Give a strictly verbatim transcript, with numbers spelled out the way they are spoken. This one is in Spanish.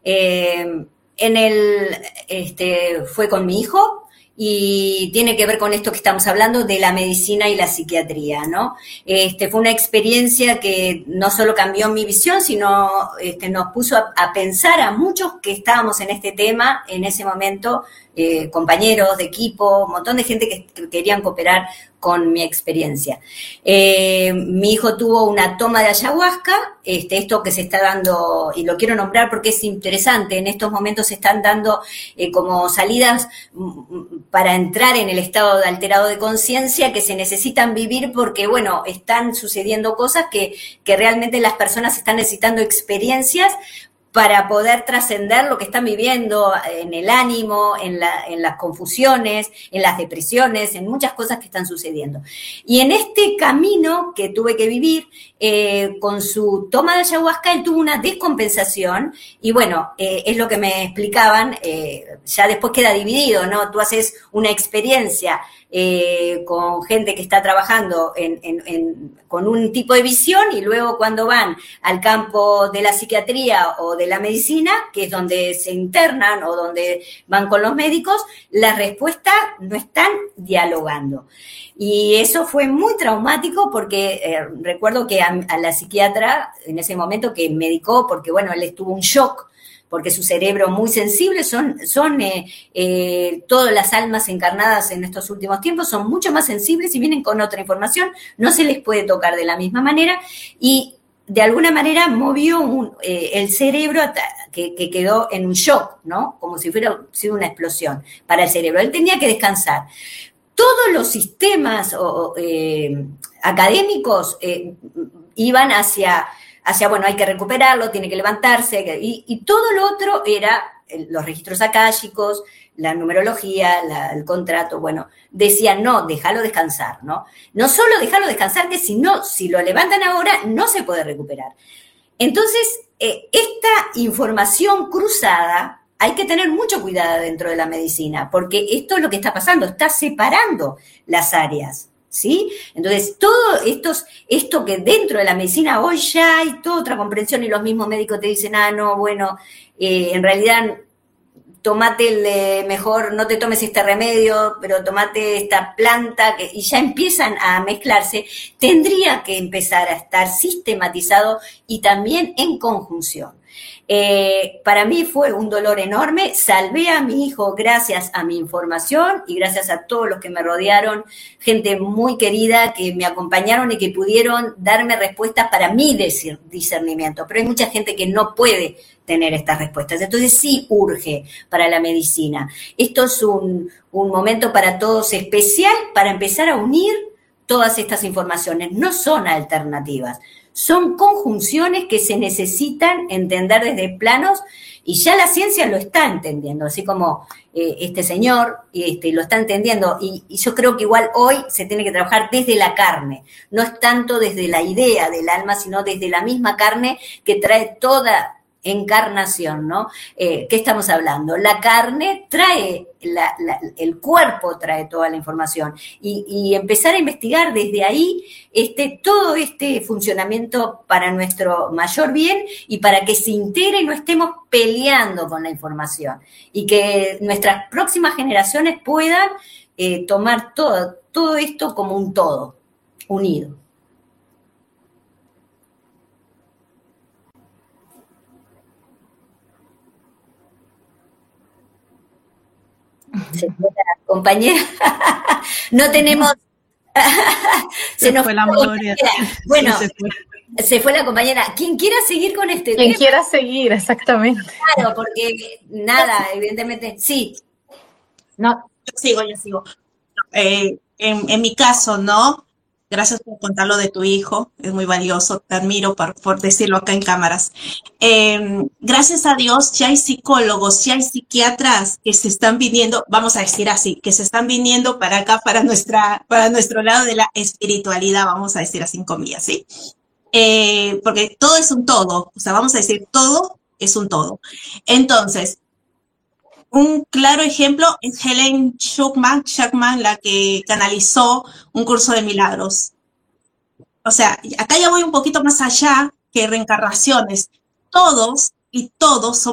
Eh, en el, este, fue con mi hijo, y tiene que ver con esto que estamos hablando de la medicina y la psiquiatría, ¿no? Este, fue una experiencia que no solo cambió mi visión, sino este, nos puso a, a pensar a muchos que estábamos en este tema en ese momento, eh, compañeros de equipo, un montón de gente que, que querían cooperar con mi experiencia. Eh, mi hijo tuvo una toma de ayahuasca, este, esto que se está dando, y lo quiero nombrar porque es interesante, en estos momentos se están dando eh, como salidas para entrar en el estado de alterado de conciencia que se necesitan vivir porque, bueno, están sucediendo cosas que, que realmente las personas están necesitando experiencias para poder trascender lo que están viviendo en el ánimo, en, la, en las confusiones, en las depresiones, en muchas cosas que están sucediendo. Y en este camino que tuve que vivir, eh, con su toma de ayahuasca, él tuvo una descompensación y bueno, eh, es lo que me explicaban, eh, ya después queda dividido, ¿no? Tú haces una experiencia eh, con gente que está trabajando en, en, en, con un tipo de visión y luego cuando van al campo de la psiquiatría o de la medicina, que es donde se internan o donde van con los médicos, las respuestas no están dialogando. Y eso fue muy traumático porque eh, recuerdo que a, a la psiquiatra en ese momento que medicó, porque bueno, él estuvo un shock, porque su cerebro muy sensible, son, son eh, eh, todas las almas encarnadas en estos últimos tiempos son mucho más sensibles y vienen con otra información, no se les puede tocar de la misma manera y de alguna manera movió un, eh, el cerebro que, que quedó en un shock, ¿no? Como si fuera sido una explosión para el cerebro. Él tenía que descansar. Todos los sistemas o, eh, académicos eh, iban hacia... hacia, bueno, hay que recuperarlo, tiene que levantarse, y, y todo lo otro era los registros akáshicos, la numerología, la, el contrato, bueno, decían, no, déjalo descansar, ¿no? No solo déjalo descansar, que si no, si lo levantan ahora, no se puede recuperar. Entonces, eh, esta información cruzada, hay que tener mucho cuidado dentro de la medicina, porque esto es lo que está pasando, está separando las áreas. ¿Sí? Entonces, todo estos, esto que dentro de la medicina hoy ya hay toda otra comprensión y los mismos médicos te dicen, ah, no, bueno, eh, en realidad tomate el de mejor, no te tomes este remedio, pero tomate esta planta, que, y ya empiezan a mezclarse, tendría que empezar a estar sistematizado y también en conjunción. Eh, para mí fue un dolor enorme, salvé a mi hijo gracias a mi información y gracias a todos los que me rodearon, gente muy querida que me acompañaron y que pudieron darme respuestas para mi discernimiento, pero hay mucha gente que no puede tener estas respuestas, entonces sí urge para la medicina. Esto es un, un momento para todos especial para empezar a unir todas estas informaciones, no son alternativas. Son conjunciones que se necesitan entender desde planos y ya la ciencia lo está entendiendo, así como eh, este señor este, lo está entendiendo y, y yo creo que igual hoy se tiene que trabajar desde la carne, no es tanto desde la idea del alma, sino desde la misma carne que trae toda encarnación, ¿no? Eh, ¿Qué estamos hablando? La carne trae, la, la, el cuerpo trae toda la información y, y empezar a investigar desde ahí este, todo este funcionamiento para nuestro mayor bien y para que se integre y no estemos peleando con la información y que nuestras próximas generaciones puedan eh, tomar todo, todo esto como un todo, unido. Se fue la compañera. No tenemos. Se, se nos fue la memoria. Bueno, sí, se, fue. se fue la compañera. Quien quiera seguir con este Quien tema. Quien quiera seguir, exactamente. Claro, porque nada, evidentemente. Sí. No, yo sigo, yo sigo. Eh, en, en mi caso, ¿no? Gracias por contar lo de tu hijo, es muy valioso, te admiro por, por decirlo acá en cámaras. Eh, gracias a Dios ya hay psicólogos, ya hay psiquiatras que se están viniendo, vamos a decir así, que se están viniendo para acá, para, nuestra, para nuestro lado de la espiritualidad, vamos a decir así en comillas, ¿sí? Eh, porque todo es un todo, o sea, vamos a decir todo es un todo. Entonces, un claro ejemplo es Helen Schuckman, Schuckman, la que canalizó un curso de milagros. O sea, acá ya voy un poquito más allá que reencarnaciones. Todos y todos somos